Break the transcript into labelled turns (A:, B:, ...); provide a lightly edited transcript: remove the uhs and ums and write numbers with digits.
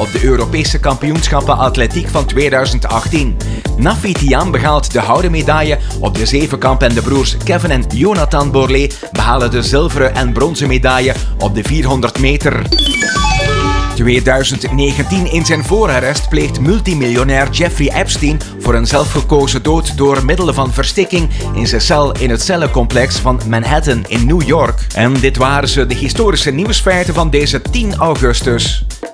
A: op de Europese kampioenschappen atletiek van 2018. Nafi Tiam behaalt de houten medaille op de zevenkamp en de broers Kevin en Jonathan Borlée behalen de zilveren en bronzen medaille op de 400 meter. 2019 in zijn voorarrest pleegt multimiljonair Jeffrey Epstein voor een zelfgekozen dood door middelen van verstikking in zijn cel in het cellencomplex van Manhattan in New York. En dit waren ze, de historische nieuwsfeiten van deze 10 augustus.